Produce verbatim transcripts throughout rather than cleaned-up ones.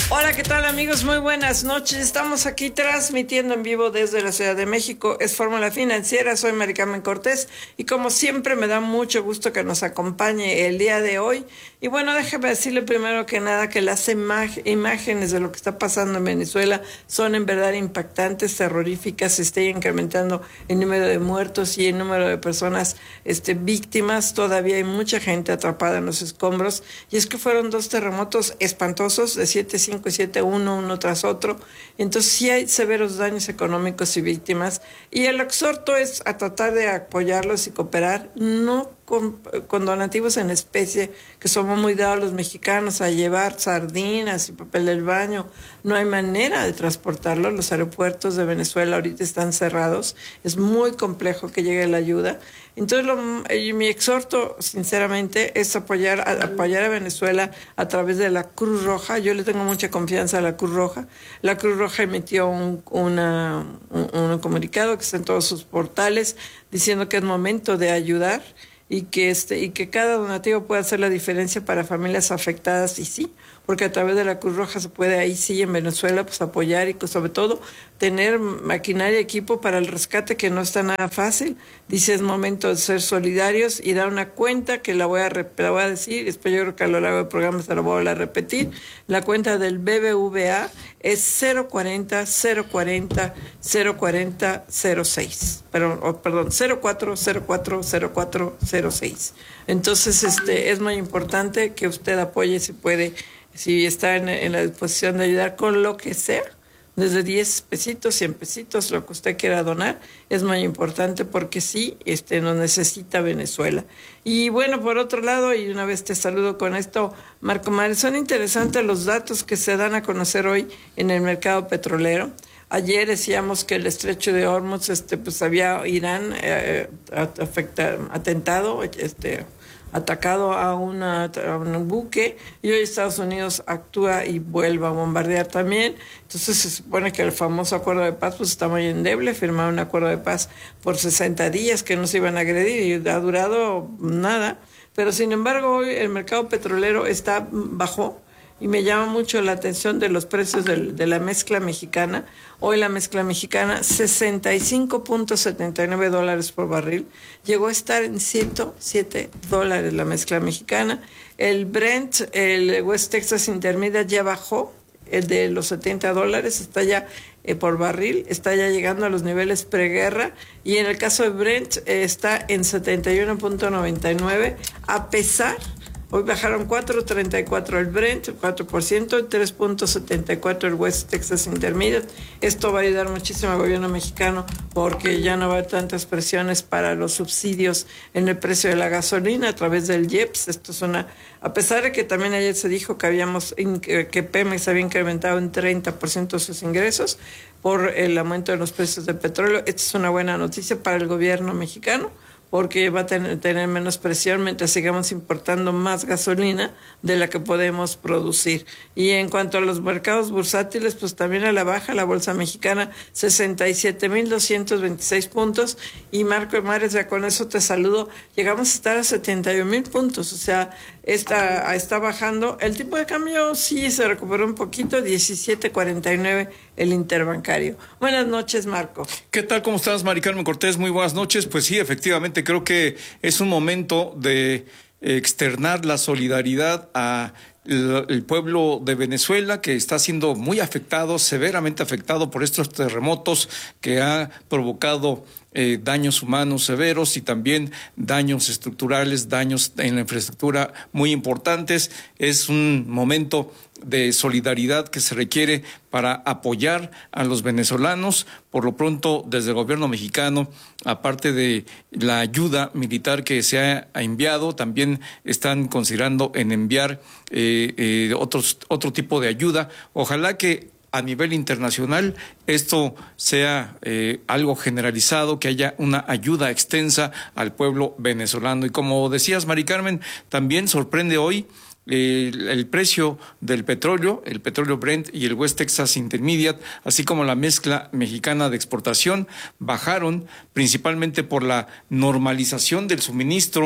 Hola, ¿qué tal amigos? Muy buenas noches. Estamos aquí transmitiendo en vivo desde la Ciudad de México. Es Fórmula Financiera, soy Mari Carmen Cortés y como siempre me da mucho gusto que nos acompañe el día de hoy. Y bueno, déjeme decirle primero que nada que las imag- imágenes de lo que está pasando en Venezuela son en verdad impactantes, terroríficas. Se está incrementando el número de muertos y el número de personas este, víctimas. Todavía hay mucha gente atrapada en los escombros. Y es que fueron dos terremotos espantosos de siete punto cinco y siete punto uno, uno tras otro. Entonces sí hay severos daños económicos y víctimas. Y el exhorto es a tratar de apoyarlos y cooperar, no Con, con donativos en especie, que somos muy dados los mexicanos a llevar sardinas y papel del baño. No hay manera de transportarlo. Los aeropuertos de Venezuela ahorita están cerrados. Es muy complejo que llegue la ayuda. Entonces, lo, mi exhorto, sinceramente, es apoyar a, apoyar a Venezuela a través de la Cruz Roja. Yo le tengo mucha confianza a la Cruz Roja. La Cruz Roja emitió un, una, un, un comunicado que está en todos sus portales diciendo que es momento de ayudar y que este y que cada donativo puede hacer la diferencia para familias afectadas, y sí, porque a través de la Cruz Roja se puede ahí sí en Venezuela pues apoyar y sobre todo tener maquinaria y equipo para el rescate, que no está nada fácil. Dice, es momento de ser solidarios y dar una cuenta que la voy a, la voy a decir, después yo creo que a lo largo del programa se la voy a volver a repetir. La cuenta del B B V A es cero cuarenta, cero cuarenta, cero cuarenta, cero seis. Pero, oh, perdón, cero cuatro cero cuatro cero cuatro cero seis. Entonces, este, es muy importante que usted apoye si puede, si está en, en la disposición de ayudar con lo que sea, desde diez pesitos, cien pesitos, lo que usted quiera donar, es muy importante porque sí, este, nos necesita Venezuela. Y bueno, por otro lado, y una vez te saludo con esto, Marco Mares, son interesantes los datos que se dan a conocer hoy en el mercado petrolero. Ayer decíamos que el estrecho de Hormuz, este, pues había Irán eh, afecta, atentado, este, atacado a, una, a un buque, y hoy Estados Unidos actúa y vuelve a bombardear también. Entonces se supone que el famoso acuerdo de paz pues está muy endeble. Firmaron un acuerdo de paz por sesenta días que no se iban a agredir y ha durado nada. Pero sin embargo hoy el mercado petrolero está bajó. Y me llama mucho la atención de los precios de, de la mezcla mexicana. Hoy la mezcla mexicana, sesenta y cinco punto setenta y nueve dólares por barril. Llegó a estar en ciento siete dólares la mezcla mexicana. El Brent, el West Texas Intermediate ya bajó, el de los setenta dólares, está ya eh, por barril, está ya llegando a los niveles preguerra. Y en el caso de Brent eh, está en setenta y uno punto noventa y nueve, a pesar... Hoy bajaron cuatro punto treinta y cuatro el Brent, cuatro por ciento, tres punto setenta y cuatro el West Texas Intermediate. Esto va a ayudar muchísimo al gobierno mexicano porque ya no va a haber tantas presiones para los subsidios en el precio de la gasolina a través del I E P S. Esto es una, a pesar de que también ayer se dijo que habíamos que Pemex había incrementado en treinta por ciento sus ingresos por el aumento de los precios del petróleo. Esta es una buena noticia para el gobierno mexicano, porque va a tener, tener menos presión mientras sigamos importando más gasolina de la que podemos producir. Y en cuanto a los mercados bursátiles, pues también a la baja, la bolsa mexicana, sesenta y siete mil doscientos veintiséis puntos, y Marco Mares, ya con eso te saludo, llegamos a estar a setenta y un mil puntos, o sea, está, está bajando. El tipo de cambio sí se recuperó un poquito, diecisiete cuarenta y nueve el interbancario. Buenas noches, Marco. ¿Qué tal? ¿Cómo estás, Mari Carmen Cortés? Muy buenas noches. Pues sí, efectivamente, creo que es un momento de externar la solidaridad a el pueblo de Venezuela, que está siendo muy afectado, severamente afectado por estos terremotos que ha provocado eh, daños humanos severos y también daños estructurales, daños en la infraestructura muy importantes. Es un momento de solidaridad que se requiere para apoyar a los venezolanos. Por lo pronto, desde el gobierno mexicano, aparte de la ayuda militar que se ha enviado, también están considerando en enviar eh, eh, otros, otro tipo de ayuda. Ojalá que a nivel internacional esto sea eh, algo generalizado, que haya una ayuda extensa al pueblo venezolano. Y como decías, Mari Carmen, también sorprende hoy El, el precio del petróleo, el petróleo Brent y el West Texas Intermediate, así como la mezcla mexicana de exportación, bajaron principalmente por la normalización del suministro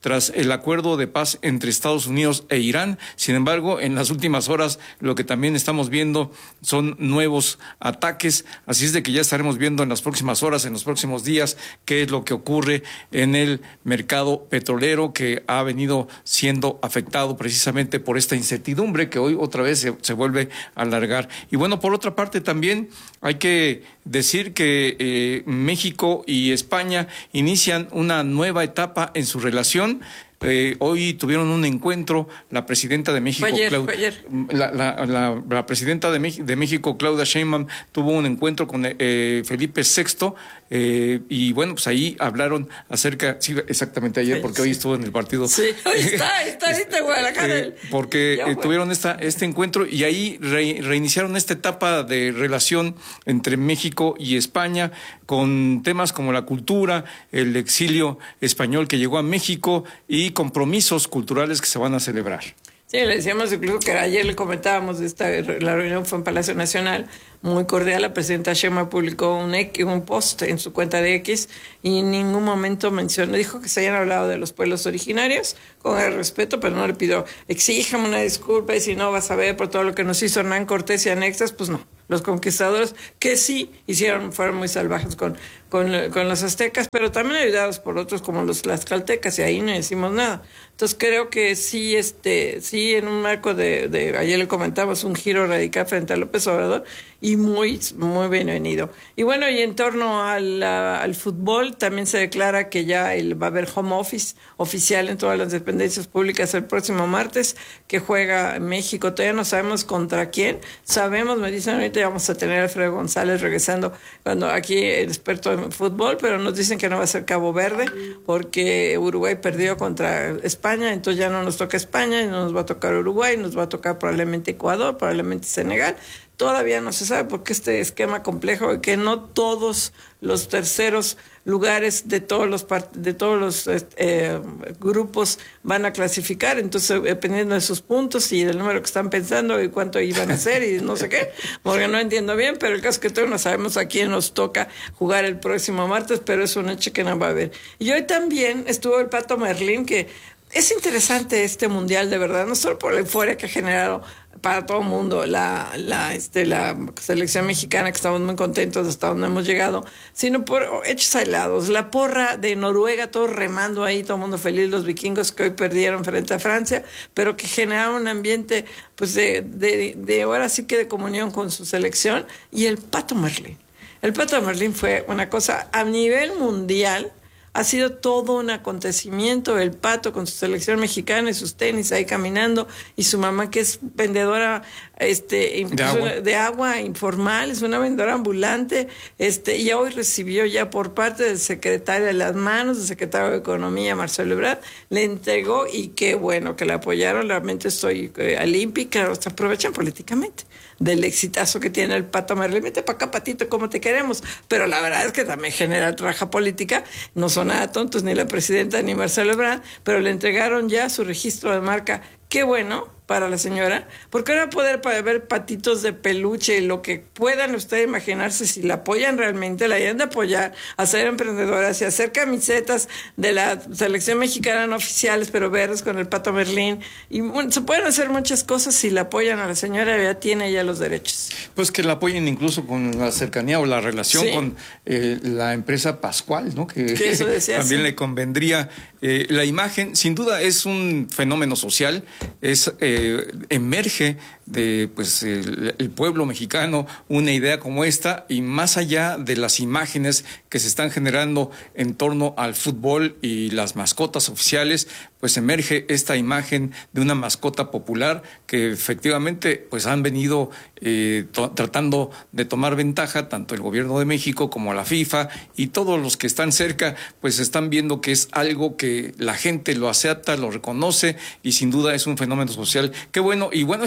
tras el acuerdo de paz entre Estados Unidos e Irán. Sin embargo, en las últimas horas lo que también estamos viendo son nuevos ataques, así es de que ya estaremos viendo en las próximas horas, en los próximos días, qué es lo que ocurre en el mercado petrolero, que ha venido siendo afectado precisamente por esta incertidumbre que hoy otra vez se, se vuelve a alargar. Y bueno, por otra parte también hay que decir que eh, México y España inician una nueva etapa en su relación. Eh, hoy tuvieron un encuentro la presidenta de México, fue ayer, Clau- fue ayer. La, la, la, la presidenta de, Mex- de México, Claudia Sheinbaum, tuvo un encuentro con eh, Felipe sexto, eh, y bueno, pues ahí hablaron acerca, sí, exactamente ayer, porque sí. Hoy estuvo en el partido. Sí, hoy está, está ahorita en Guadalajara. Eh, porque eh, tuvieron esta, este encuentro y ahí re, reiniciaron esta etapa de relación entre México y España con temas como la cultura, el exilio español que llegó a México y compromisos culturales que se van a celebrar. Sí, le decíamos incluso que ayer le comentábamos de esta, la reunión fue en Palacio Nacional, muy cordial. La presidenta Sheinbaum publicó un, un post en su cuenta de X y en ningún momento mencionó, dijo que se hayan hablado de los pueblos originarios con el respeto, pero no le pidió, exíjame una disculpa y si no vas a ver por todo lo que nos hizo Hernán Cortés y anexas, pues no. Los conquistadores que sí hicieron, fueron muy salvajes con, con, con los aztecas, pero también ayudados por otros como los tlaxcaltecas, y ahí no decimos nada. Entonces creo que sí, este, sí en un marco de, de, ayer le comentamos, un giro radical frente a López Obrador, y muy, muy bienvenido. Y bueno, y en torno al, al fútbol, también se declara que ya el, va a haber home office oficial en todas las dependencias públicas el próximo martes, que juega México. Todavía no sabemos contra quién. Sabemos, me dicen ahorita, ya vamos a tener a Alfredo González regresando, cuando aquí el experto en fútbol, pero nos dicen que no va a ser Cabo Verde, porque Uruguay perdió contra España, entonces ya no nos toca España, y no nos va a tocar Uruguay, nos va a tocar probablemente Ecuador, probablemente Senegal. Todavía no se sabe porque este esquema complejo de que no todos los terceros lugares de todos los part- de todos los eh, grupos van a clasificar, entonces dependiendo de sus puntos y del número que están pensando y cuánto iban a hacer y no sé qué, porque no entiendo bien, pero el caso es que todavía no sabemos a quién nos toca jugar el próximo martes, pero es un hecho que no va a haber. Y hoy también estuvo el Pato Merlín, que es interesante este mundial, de verdad, no solo por la euforia que ha generado para todo el mundo la, la, este, la selección mexicana, que estamos muy contentos hasta donde hemos llegado, sino por hechos aislados. La porra de Noruega, todos remando ahí, todo el mundo feliz, los vikingos que hoy perdieron frente a Francia, pero que generaron un ambiente pues de, de, de ahora sí que de comunión con su selección. Y el Pato Merlín. El Pato Merlín fue una cosa a nivel mundial. Ha sido todo un acontecimiento, el Pato con su selección mexicana y sus tenis ahí caminando, y su mamá que es vendedora este de agua, de agua informal, es una vendedora ambulante, este y hoy recibió ya por parte del secretario, de las manos del secretario de Economía, Marcelo Ebrard, le entregó, y qué bueno que la apoyaron. Realmente estoy eh, olímpica, se aprovechan políticamente del exitazo que tiene el Pato Merlín. Vete para acá, Patito, como te queremos. Pero la verdad es que también genera trabaja política, no son nada tontos ni la presidenta ni Marcelo Ebrard, pero le entregaron ya su registro de marca. Qué bueno para la señora, porque ahora poder para ver patitos de peluche, lo que puedan ustedes imaginarse, si la apoyan realmente, la hayan de apoyar, hacer emprendedoras y hacer camisetas de la selección mexicana no oficiales, pero verdes con el Pato Merlín, y bueno, se pueden hacer muchas cosas si la apoyan a la señora, ya tiene ya los derechos. Pues que la apoyen incluso con la cercanía o la relación, sí, con eh, la empresa Pascual, ¿no? Que, que eso decía, también sí, le convendría. Eh, la imagen, sin duda, es un fenómeno social, es eh, emerge de pues el, el pueblo mexicano una idea como esta, y más allá de las imágenes que se están generando en torno al fútbol y las mascotas oficiales, pues emerge esta imagen de una mascota popular que efectivamente pues han venido eh, tratando de tomar ventaja tanto el gobierno de México como la FIFA, y todos los que están cerca pues están viendo que es algo que la gente lo acepta, lo reconoce, y sin duda es un fenómeno social. Qué bueno. Y bueno, este home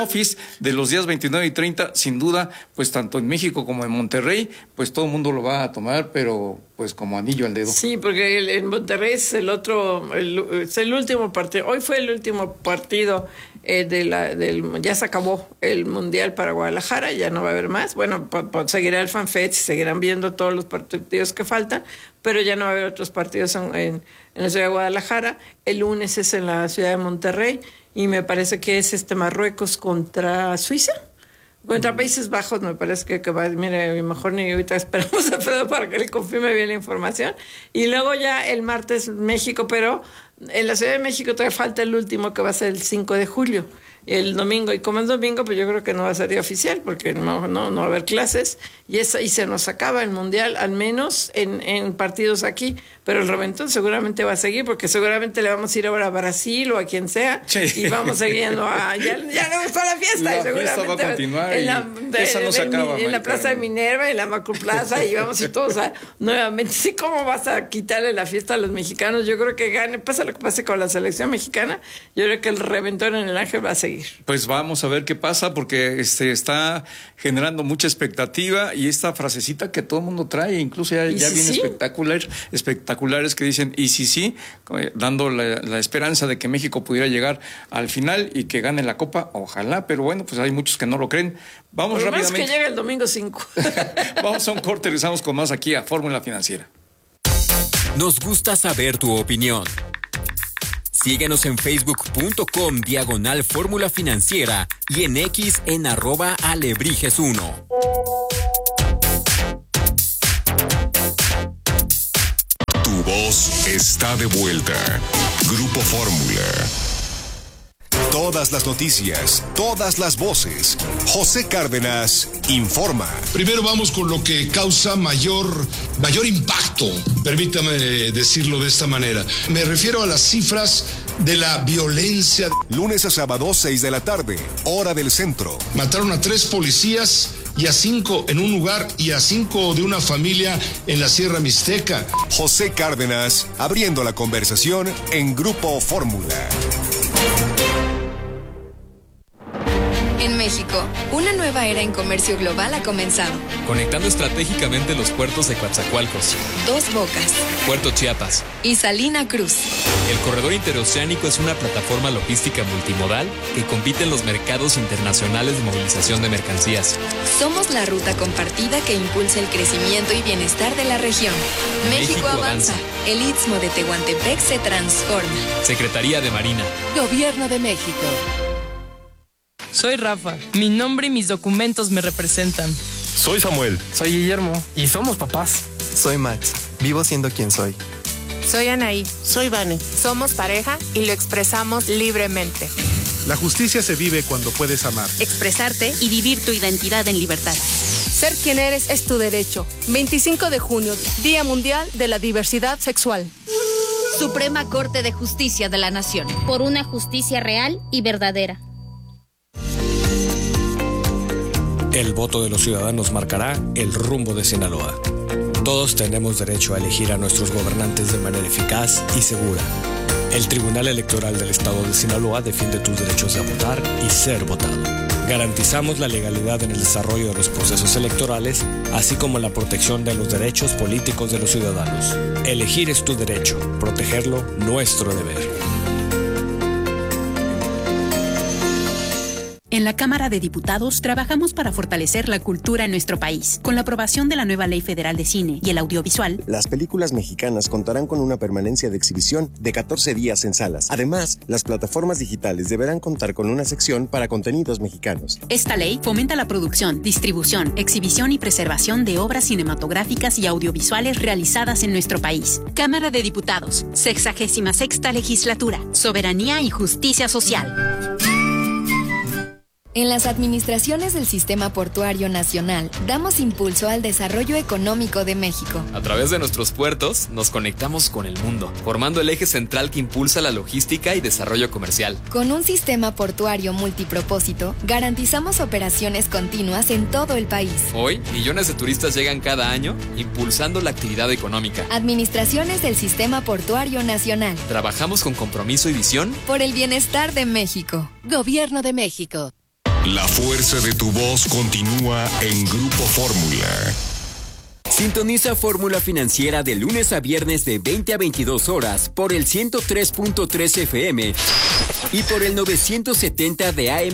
office de los días veintinueve y treinta, sin duda, pues tanto en México como en Monterrey, pues todo el mundo lo va a tomar, pero pues como anillo al dedo. Sí, porque el, en Monterrey es el otro, el, es el último partido. Hoy fue el último partido eh, de la, del, ya se acabó el Mundial para Guadalajara, ya no va a haber más. Bueno, po, po, seguirá el FanFest, seguirán viendo todos los partidos que faltan, pero ya no va a haber otros partidos en, en, en la ciudad de Guadalajara. El lunes es en la ciudad de Monterrey y me parece que es este Marruecos contra Suiza. Contra Países Bajos me parece que, que va, mire, mejor ni ahorita esperamos a Pedro para que le confirme bien la información. Y luego ya el martes México, pero en la Ciudad de México todavía falta el último que va a ser el cinco de julio, el domingo. Y como es domingo, pues yo creo que no va a ser oficial porque no, no, no va a haber clases y, esa, y se nos acaba el Mundial, al menos en, en partidos aquí. Pero el reventón seguramente va a seguir porque seguramente le vamos a ir ahora a Brasil o a quien sea sí. Y vamos siguiendo a... Ya, ya le gustó la fiesta. La y seguramente fiesta va a continuar en la, de, esa no se de, acaba. En la Plaza de Minerva, en la Macroplaza y vamos y todos a, nuevamente. Sí, ¿cómo vas a quitarle la fiesta a los mexicanos? Yo creo que gane, pasa lo que pase con la selección mexicana, yo creo que el reventón en el Ángel va a seguir. Pues vamos a ver qué pasa porque este está generando mucha expectativa y esta frasecita que todo el mundo trae, incluso ya, ya si viene sí? espectacular, espectaculares que dicen y sí, sí, dando la, la esperanza de que México pudiera llegar al final y que gane la Copa, ojalá, pero bueno, pues hay muchos que no lo creen. Vamos Por rápidamente. Más que llega el domingo cinco. Vamos a un corte, regresamos con más aquí a Fórmula Financiera. Nos gusta saber tu opinión. Síguenos en facebook.com diagonal Fórmula Financiera y en X en arroba alebrijes uno. Tu voz está de vuelta. Grupo Fórmula. Todas las noticias, todas las voces. José Cárdenas informa. Primero vamos con lo que causa mayor, mayor impacto, permítame decirlo de esta manera. Me refiero a las cifras de la violencia. Lunes a sábado, seis de la tarde, hora del centro. Mataron a tres policías y a cinco en un lugar y a cinco de una familia en la Sierra Mixteca. José Cárdenas, abriendo la conversación en Grupo Fórmula. En México, una nueva era en comercio global ha comenzado. Conectando estratégicamente los puertos de Coatzacoalcos, Dos Bocas, Puerto Chiapas y Salina Cruz. El corredor interoceánico es una plataforma logística multimodal que compite en los mercados internacionales de movilización de mercancías. Somos la ruta compartida que impulsa el crecimiento y bienestar de la región. México, México avanza. avanza. El Istmo de Tehuantepec se transforma. Secretaría de Marina. Gobierno de México. Soy Rafa. Mi nombre y mis documentos me representan. Soy Samuel. Soy Guillermo. Y somos papás. Soy Max. Vivo siendo quien soy. Soy Anaí. Soy Vane. Somos pareja y lo expresamos libremente. La justicia se vive cuando puedes amar. Expresarte y vivir tu identidad en libertad. Ser quien eres es tu derecho. veinticinco de junio, Día Mundial de la Diversidad Sexual. Suprema Corte de Justicia de la Nación. Por una justicia real y verdadera. El voto de los ciudadanos marcará el rumbo de Sinaloa. Todos tenemos derecho a elegir a nuestros gobernantes de manera eficaz y segura. El Tribunal Electoral del Estado de Sinaloa defiende tus derechos de votar y ser votado. Garantizamos la legalidad en el desarrollo de los procesos electorales, así como la protección de los derechos políticos de los ciudadanos. Elegir es tu derecho, protegerlo, nuestro deber. En la Cámara de Diputados trabajamos para fortalecer la cultura en nuestro país. Con la aprobación de la nueva Ley Federal de Cine y el Audiovisual, las películas mexicanas contarán con una permanencia de exhibición de catorce días en salas. Además, las plataformas digitales deberán contar con una sección para contenidos mexicanos. Esta ley fomenta la producción, distribución, exhibición y preservación de obras cinematográficas y audiovisuales realizadas en nuestro país. Cámara de Diputados, sexagésima sexta legislatura, soberanía y justicia social. En las administraciones del Sistema Portuario Nacional, damos impulso al desarrollo económico de México. A través de nuestros puertos, nos conectamos con el mundo, formando el eje central que impulsa la logística y desarrollo comercial. Con un sistema portuario multipropósito, garantizamos operaciones continuas en todo el país. Hoy, millones de turistas llegan cada año, impulsando la actividad económica. Administraciones del Sistema Portuario Nacional. Trabajamos con compromiso y visión por el bienestar de México. Gobierno de México. La fuerza de tu voz continúa en Grupo Fórmula. Sintoniza Fórmula Financiera de lunes a viernes de veinte a veintidós horas por el ciento tres punto tres F M y por el novecientos setenta de A M